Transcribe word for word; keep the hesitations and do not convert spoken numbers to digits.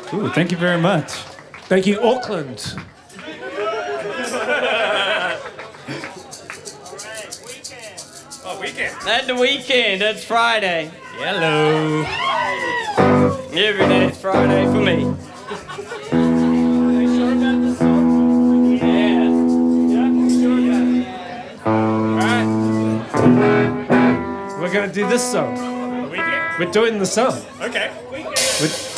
Ooh, thank you very much. Thank you, Auckland. Oh, weekend. At the weekend, that's Friday. Hello. Every day it's Friday for me. We're going to do this song. The weekend? We're doing the song. Okay. We're,